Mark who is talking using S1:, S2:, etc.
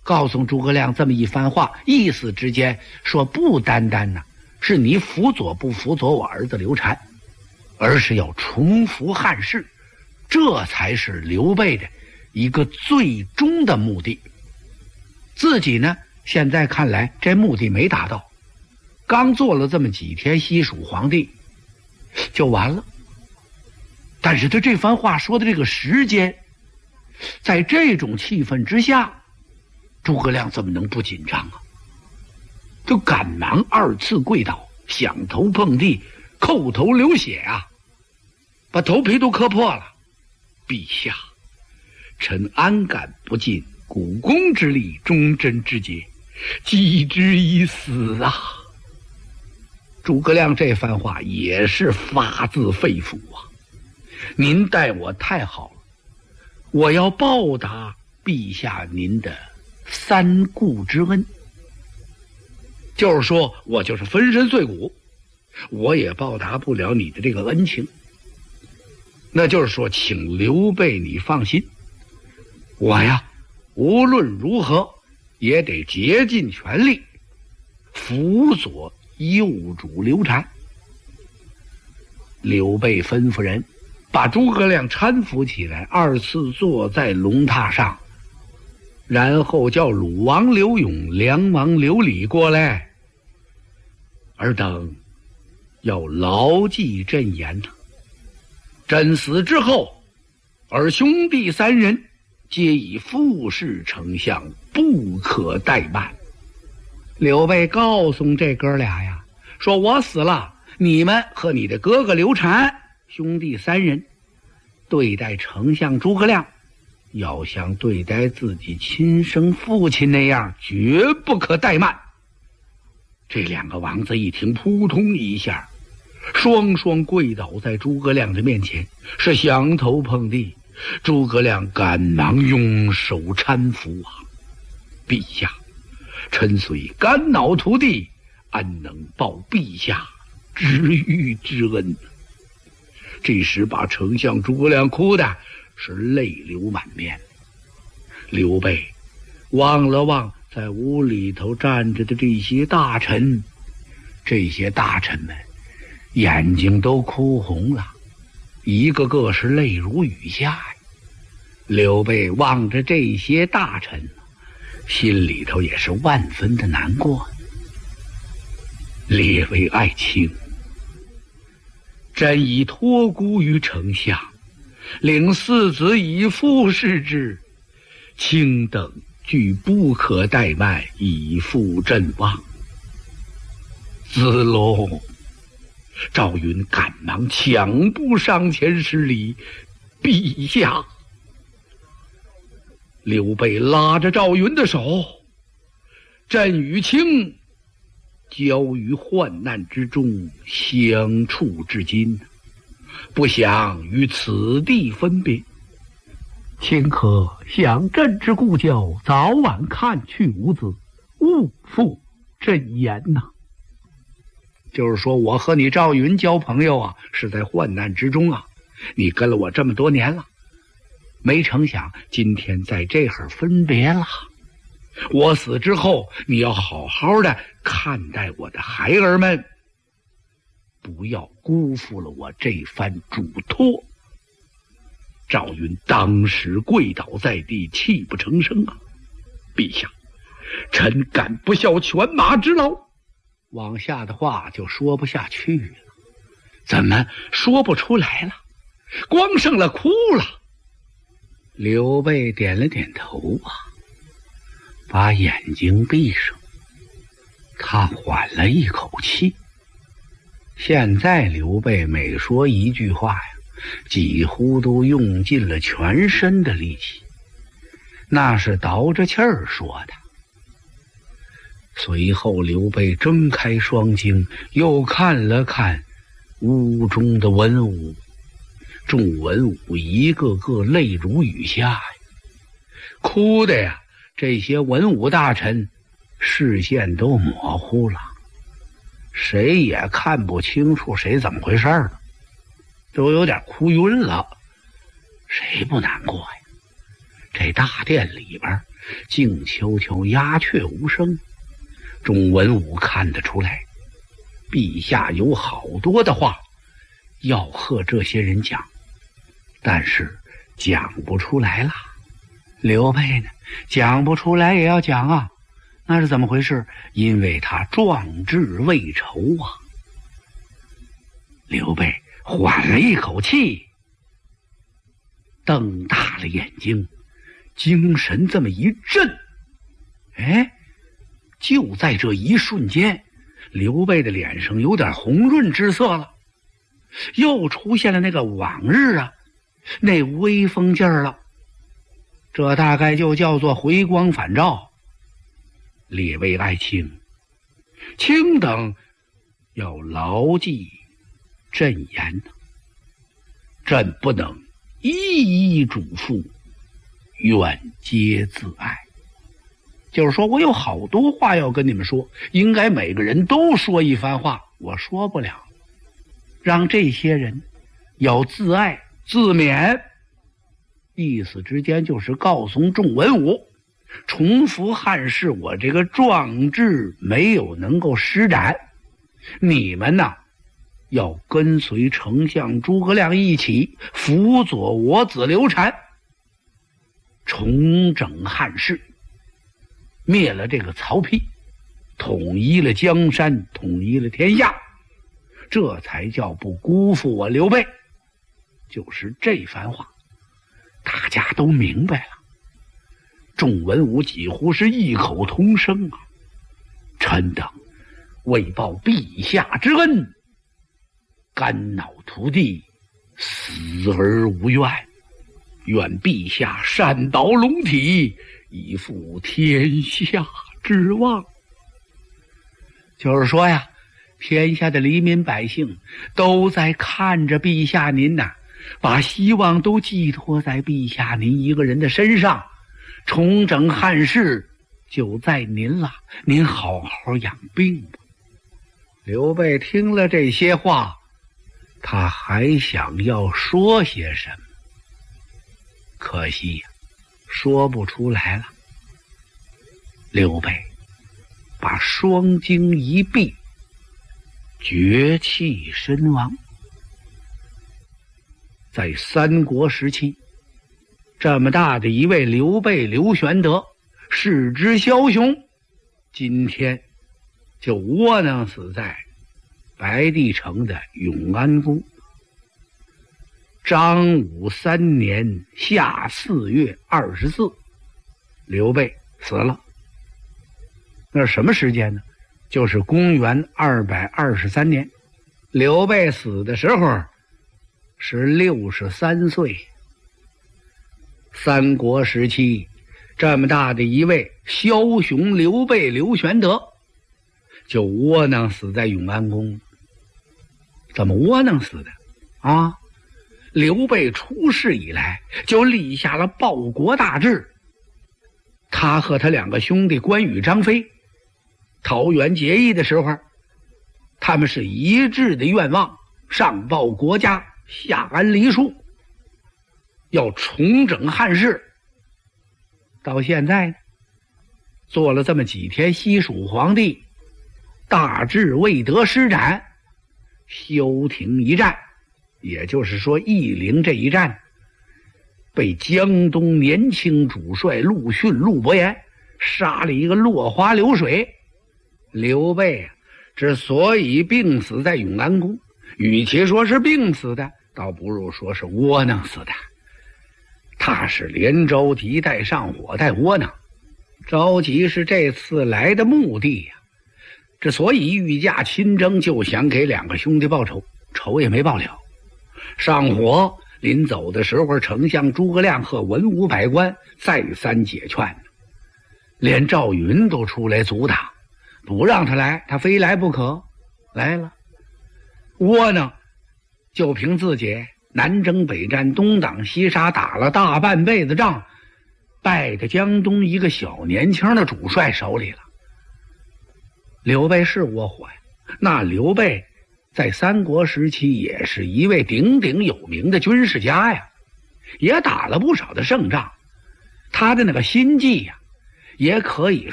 S1: 告诉诸葛亮这么一番话，意思之间说不单单呢是你辅佐不辅佐我儿子刘禅，而是要重复汉室，这才是刘备的一个最终的目的。自己呢，现在看来这目的没达到，刚做了这么几天西蜀皇帝就完了。但是他这番话说的这个时间，在这种气氛之下，诸葛亮怎么能不紧张啊？就赶忙2次跪倒，响头碰地，叩头流血啊，把头皮都磕破了。陛下，臣安敢不尽股肱之力，忠贞之节，继之以死啊！诸葛亮这番话也是发自肺腑啊！您待我太好了，我要报答陛下您的3顾之恩。就是说我就是粉身碎骨，我也报答不了你的这个恩情。那就是说，请刘备你放心，我呀无论如何也得竭尽全力辅佐幼主刘禅。刘备吩咐人把诸葛亮搀扶起来，2次坐在龙榻上，然后叫鲁王刘永、梁王刘礼过来，尔等要牢记朕言呐。朕死之后，而兄弟3人皆以副使丞相，不可怠慢。刘备告诉这哥俩呀，说我死了，你们和你的哥哥刘禅兄弟3人对待丞相诸葛亮，要像对待自己亲生父亲那样，绝不可怠慢。这2个王子一听，扑通一下双双跪倒在诸葛亮的面前，是响头碰地。诸葛亮赶忙拥手搀扶啊，陛下，臣虽肝脑涂地，安能报陛下知遇之恩？这时把丞相诸葛亮哭的是泪流满面。刘备望了望在屋里头站着的这些大臣，这些大臣们眼睛都哭红了，一个个是泪如雨下呀。刘备望着这些大臣，心里头也是万分的难过。列位爱卿，朕已托孤于丞相，领4子以父视之，卿等俱不可怠慢，以复朕望。子龙，赵云赶忙抢步上前施礼，陛下。刘备拉着赵云的手，朕与卿交于患难之中，相处至今，不想于此地分别，卿可想朕之故交，早晚看去无子，勿负朕言呐。就是说，我和你赵云交朋友啊，是在患难之中啊，你跟了我这么多年了，没成想今天在这会儿分别了。我死之后，你要好好的看待我的孩儿们，不要辜负了我这番嘱托。赵云当时跪倒在地，泣不成声啊！陛下，臣敢不效犬马之劳。往下的话就说不下去了，怎么说不出来了？光剩了哭了。刘备点了点头啊，把眼睛闭上，他缓了一口气。现在刘备每说一句话呀，几乎都用尽了全身的力气，那是倒着气儿说的。随后刘备睁开双睛，又看了看屋中的文武，众文武一个个泪如雨下呀，哭的呀，这些文武大臣视线都模糊了，谁也看不清楚谁怎么回事了，都有点哭晕了。谁不难过呀？这大殿里边静悄悄，鸦雀无声。钟文武看得出来，陛下有好多的话要和这些人讲，但是讲不出来了。刘备呢，讲不出来也要讲啊，那是怎么回事？因为他壮志未酬啊。刘备缓了一口气，瞪大了眼睛，精神这么一振，就在这一瞬间，刘备的脸上有点红润之色了，又出现了那个往日那威风劲儿了。这大概就叫做回光返照。列位爱卿，卿等要牢记朕言，朕不能一一嘱咐，愿皆自爱。就是说，我有好多话要跟你们说，应该每个人都说一番话，我说不了，让这些人要自爱自勉。意思之间就是告诉众文武，重复汉室我这个壮志没有能够施展，你们呢要跟随丞相诸葛亮一起辅佐我子刘禅，重整汉室，灭了这个曹丕，统一了江山，统一了天下，这才叫不辜负我刘备。就是这番话大家都明白了。众文武几乎是异口同声啊，臣等为报陛下之恩，肝脑涂地，死而无怨，愿陛下善导龙体，以复天下之望。就是说呀，天下的黎民百姓都在看着陛下您呐，把希望都寄托在陛下您一个人的身上，重整汉室就在您了，您好好养病吧。刘备听了这些话，他还想要说些什么，可惜说不出来了。刘备把双睛一闭，绝气身亡。在三国时期，这么大的一位刘备刘玄德，世之枭雄，今天就窝囊死在白帝城的永安宫。张武3年夏4月24，刘备死了。那是什么时间呢？就是公元223年。刘备死的时候是63岁。三国时期，这么大的一位枭雄刘备刘玄德，就窝囊死在永安宫。怎么窝囊死的啊？刘备出世以来就立下了报国大志，他和他两个兄弟关羽张飞桃园结义的时候，他们是一致的愿望，上报国家，下安黎庶，要重整汉室。到现在呢，做了这么几天西蜀皇帝，大志未得施展，休亭一战，也就是说夷陵这一战，被江东年轻主帅陆逊陆伯言杀了一个落花流水。刘备之所以病死在永安宫，与其说是病死的，倒不如说是窝囊死的。他是连着急带上火带窝囊。着急是这次来的目的呀，之所以御驾亲征，就想给两个兄弟报仇，仇也没报了。上火临走的时候，丞相诸葛亮和文武百官再三解劝，连赵云都出来阻挡，不让他来，他非来不可。来了，窝囊就凭自己南征北战，东挡西杀，打了大半辈子仗，败在江东一个小年轻的主帅手里了。刘备是窝火呀，那刘备在三国时期也是一位鼎鼎有名的军事家呀，也打了不少的胜仗。他的那个心计呀， 也可以